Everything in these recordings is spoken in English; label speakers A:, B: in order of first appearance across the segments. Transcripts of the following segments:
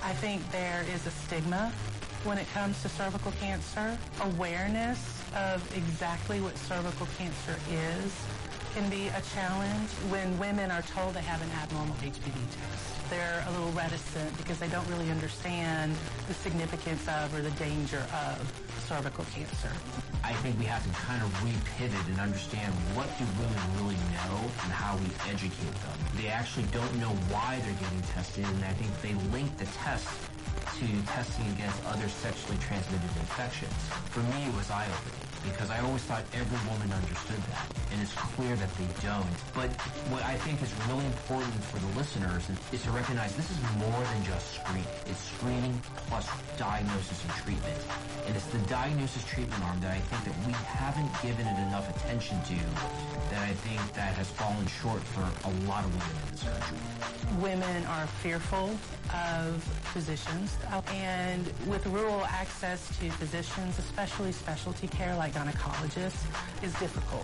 A: I think there is a stigma when it comes to cervical cancer. Awareness of exactly what cervical cancer is can be a challenge when women are told they have an abnormal HPV test. They're a little reticent because they don't really understand the significance of or the danger of cervical cancer.
B: I think we have to kind of repivot and understand what do women really know and how we educate them. They actually don't know why they're getting tested, and I think they link the test to testing against other sexually transmitted infections. For me, it was eye-opening because I always thought every woman understood that, and it's clear that they don't. But what I think is really important for the listeners is to recognize this is more than just screening. It's screening plus diagnosis and treatment. And it's the diagnosis treatment arm that I think that we haven't given it enough attention to, that I think that has fallen short for a lot of women in this country.
A: Women are fearful of physicians, and with rural access to physicians, especially specialty care like gynecologists, is difficult.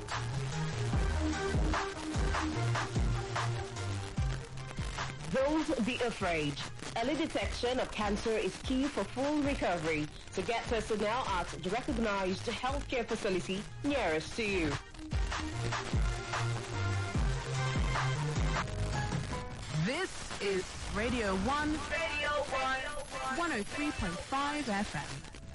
C: Don't be afraid. Early detection of cancer is key for full recovery. So get tested now at the recognized healthcare facility nearest to you.
D: This is Radio 1. 103.5 FM.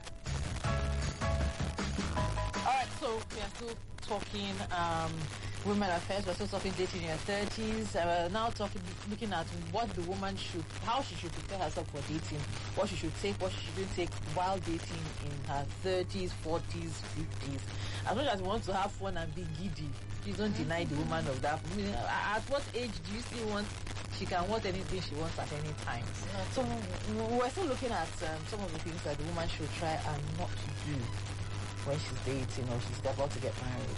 E: All right, so we are still talking women affairs. We're still talking dating in your 30s. We're now looking at how she should prepare herself for dating, what she should take, what she shouldn't take while dating in her 30s, 40s, 50s. As much as we want to have fun and be giddy, please don't deny the woman of that. I mean, at what age do you still want? She can want anything she wants at any time. So we're still looking at some of the things that the woman should try and not to do when she's dating or she's about to get married.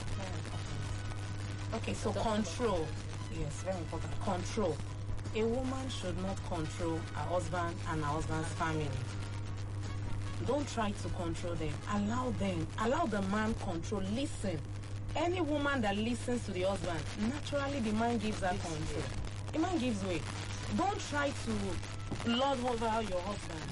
F: Okay, so control. Yes, very important. Control. A woman should not control her husband and her husband's family. Don't try to control them. Allow them. Allow the man control. Listen. Any woman that listens to the husband, naturally the man gives her control. The man gives way. Don't try to lord over your husband.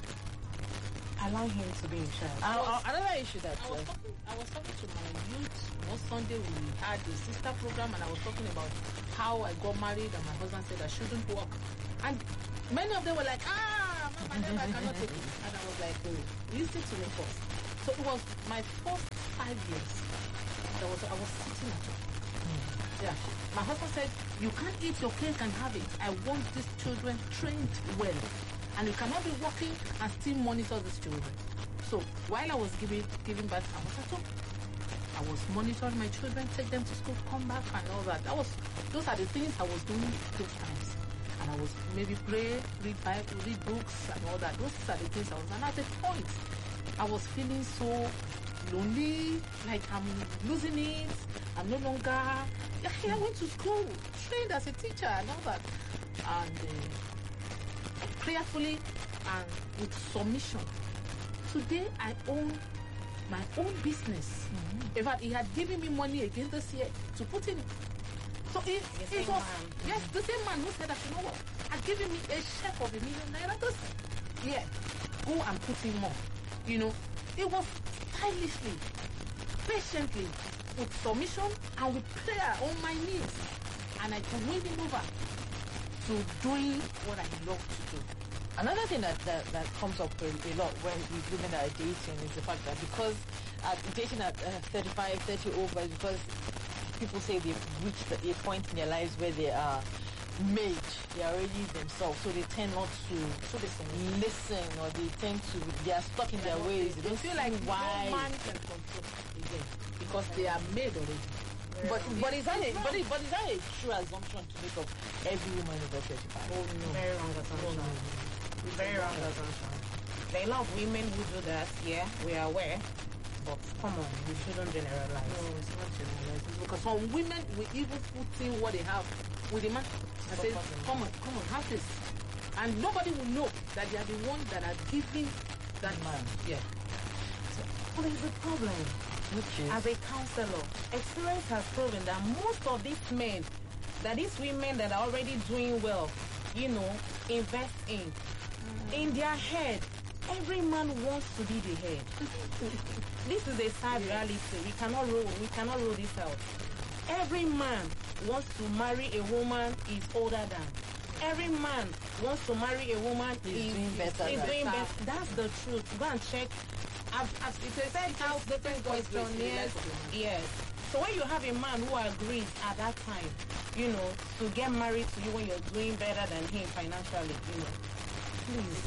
F: Allow him to be in charge.
E: Another issue that
G: I was talking to my youth. One Sunday we had a sister program, and I was talking about how I got married and my husband said I shouldn't work. And many of them were like, Mama, I cannot take it. And I was like, oh, listen to me first. So it was my first 5 years. I was sitting at home. Yeah. My husband said, you can't eat your cake and have it. I want these children trained well. And you cannot be working and still monitor these children. So while I was giving birth, I was at home. I was monitoring my children, take them to school, come back and all that. Those are the things I was doing those times. And I was maybe pray, read Bible, read books and all that. Those are the things I was. And at a point, I was feeling so lonely, like I'm losing it. I'm no longer. I went to school, trained as a teacher and all that. And prayerfully and with submission. Today I own my own business. Mm-hmm. In fact, he had given me money again this year to put in. So it was the same man who said that, you know what, had given me a check of ₦1 million this year. Go and put in more. You know, it was stylishly, patiently, with submission and with prayer on my knees. And I can win him over to doing what I love to do.
E: Another thing that comes up a lot when women are dating is the fact that because dating at 35, 30 over, because people say they've reached a point in their lives where they are made, they are already themselves, so they tend not to listen, or they are stuck in their ways. They don't feel like why
G: no man can control again because they are made already.
E: But is that a true assumption to make of every woman over 35?
F: Oh no. Very wrong assumption. Very wrong assumption. There are a lot of women who do that, yeah, we are aware. But come on, we shouldn't generalize.
G: No, it's not generalizing. Because some women will even put in what they have with the man and say, come on, have this. And nobody will know that they are the ones that are giving that man. Yeah.
F: So, what is the problem? As a counselor, experience has proven that most of these men, that these women that are already doing well, invest in, In their head, every man wants to be the head. This is a sad reality. We cannot roll this out. Every man wants to marry a woman he's older than. Every man wants to marry a woman
E: He's doing better than.
F: That's the truth. Go and check. It's a set out different questionnaires. Yes. So when you have a man who agrees at that time, to get married to you when you're doing better than him financially, please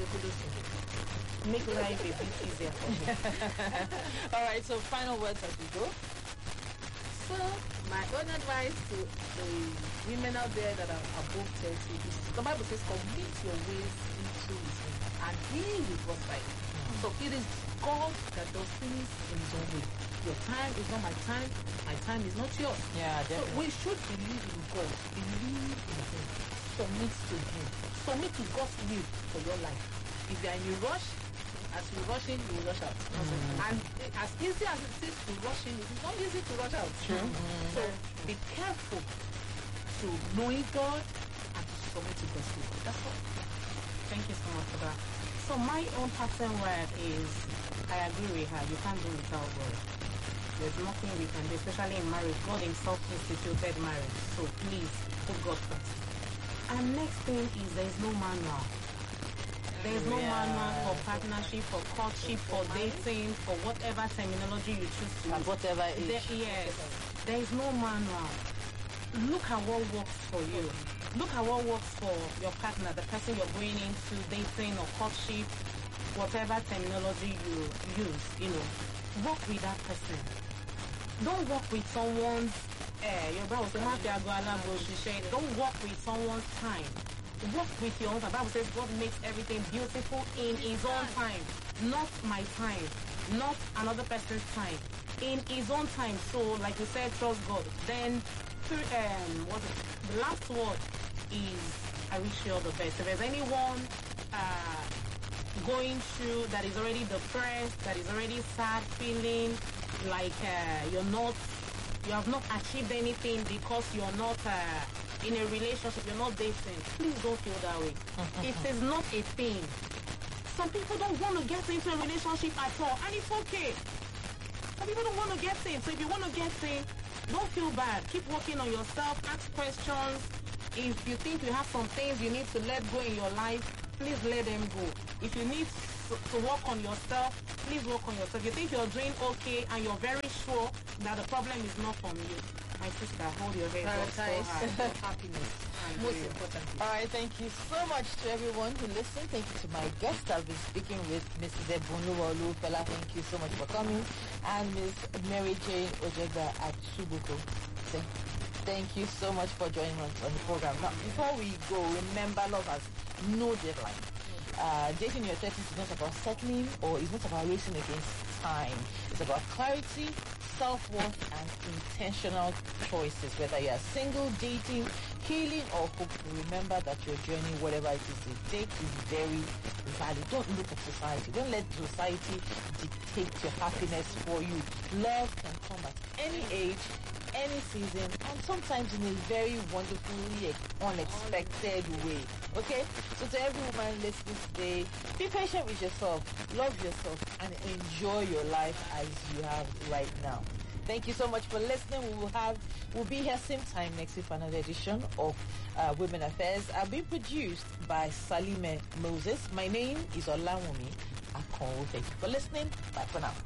F: make life a bit easier for him.
E: All right, so final words as we go.
G: So, my own advice to the women out there that are above 30 is the Bible says, commit your ways into his hand, and he will prosper you. So, it is God that does things in his own way. Your time is not my time is not yours.
E: Yeah,
G: So,
E: definitely.
G: we should believe in God, believe in him, submit to him, submit to God's will for your life. If you are in a rush, as you rush in, you will rush out. And as easy as it is to rush in, it is not easy to rush out. So be careful to knowing God and to submit to God's will. That's all.
F: Thank you so much for that. So my own pattern word is, I agree with her, you can't do without God. There's nothing we can do, especially in marriage. God himself instituted marriage. So please, put God first. And next thing is, there's no manual. There's no manual for partnership, for courtship, for dating, for whatever terminology you choose to
E: At
F: use.
E: whatever age.
F: Yes, there is no manual. Look at what works for you. Look at what works for your partner, the person you're going into dating or courtship, whatever terminology you use, work with that person. Don't work with someone's, your brother say, don't work with someone's time. Work with your own time. The Bible says God makes everything beautiful in his own time, not my time, not another person's time, in his own time. So, like you said, trust God. Then, the last word is, I wish you all the best. If there's anyone going through that is already depressed, that is already sad, feeling like you have not achieved anything because you're not in a relationship, you're not dating, please don't feel that way. It is not a thing. Some people don't want to get into a relationship at all, and it's okay. Some people don't want to get in. So if you want to get in, don't feel bad. Keep working on yourself, ask questions. If you think you have some things you need to let go in your life, please let them go. If you need to work on yourself, please work on yourself. If you think you're doing okay and you're very sure that the problem is not from you, my sister, hold your head up so high. Happiness.
G: Most importantly.
E: All right, thank you so much to everyone who listened. Thank you to my guest. I've been speaking with Mrs. Ebunluwa Olufela. Thank you so much for coming. And Ms. Mary Jane Ojeda at Subuko. Thank you so much for joining us on the program. Now, before we go, remember, love has no deadline. Dating in your 30s is not about settling, or it's not about racing against time. It's about clarity, self-worth, and intentional choices. Whether you are single, dating, healing, or hopeful, remember that your journey, whatever it is you take, is very valid. Don't look at society. Don't let society dictate your happiness for you. Love can come at any age, any season, and sometimes in a very wonderfully unexpected way. Okay? So to every woman listening today, be patient with yourself, love yourself, and enjoy your life as you have right now. Thank you so much for listening. We'll be here same time next week for another edition of Women Affairs. I've been produced by Salime Moses. My name is Olawumi Akonwo. Thank you for listening. Bye for now.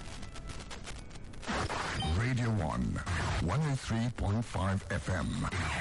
H: Radio 1, 103.5 FM.